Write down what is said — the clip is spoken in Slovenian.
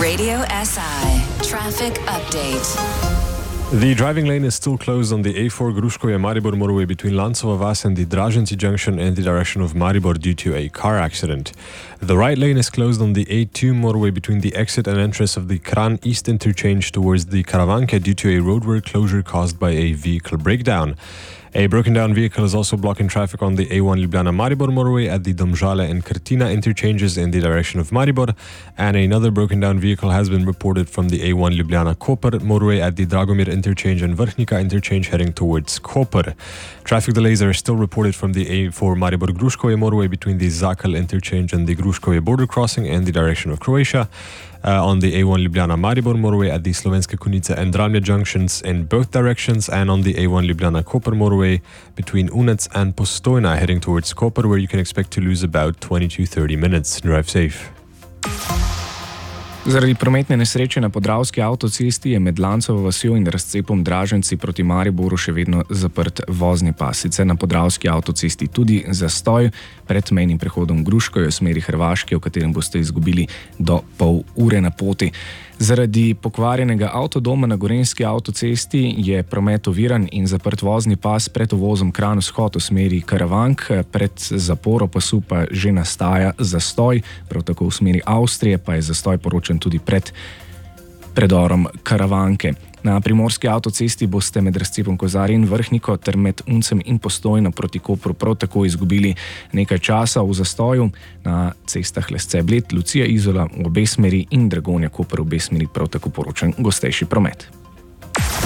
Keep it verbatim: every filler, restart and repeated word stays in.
Radio S I Traffic Update. The driving lane is still closed on the A four Gruškovje-Maribor motorway between Lancova Vas and the Draženci junction in the direction of Maribor due to a car accident. The right lane is closed on the A two motorway between the exit and entrance of the Kran East interchange towards the Karavanke due to a roadwork closure caused by a vehicle breakdown. A broken down vehicle is also blocking traffic on the A one Ljubljana-Maribor motorway at the Domžale and Krtina interchanges in the direction of Maribor, and another broken down vehicle has been reported from the A one Ljubljana-Koper motorway at the Dragomir interchange and Vrhnika interchange heading towards Koper. Traffic delays are still reported from the A four Maribor-Gruškovje motorway between the Zakal interchange and the Gruškovje border crossing in the direction of Croatia. Uh, on the A one Ljubljana-Maribor motorway at the Slovenske Konjice and Dramlje junctions in both directions, and on the A one Ljubljana-Koper motorway between Unec and Postojna heading towards Koper, where you can expect to lose about twenty to thirty minutes. Drive safe. Zaradi prometne nesreče na Podravski avtocesti je med Lancovo vasjo in razcepom Draženci proti Mariboru še vedno zaprt vozni pas. Sicer na Podravski avtocesti tudi zastoj pred mejnim prehodom Gruškovje v smeri Hrvaške, v katerem boste izgubili do pol ure na poti. Zaradi pokvarjenega avtodoma na Gorenjski avtocesti je promet oviran in zaprt vozni pas pred uvozom Kran vzhod v smeri Karavank, pred zaporo pasu pa že nastaja zastoj, prav tako v smeri Avstrije pa je zastoj poročen tudi pred predorom Karavanke. Na Primorski avtocesti boste med razcepom Kozarje in Vrhniko ter med Uncem in Postojno proti Kopru prav tako izgubili nekaj časa v zastoju. Na cestah Lesce-Bled, Lucija-Izola v obe smeri in Dragonja-Koper v obe smeri prav tako poročen gostejši promet.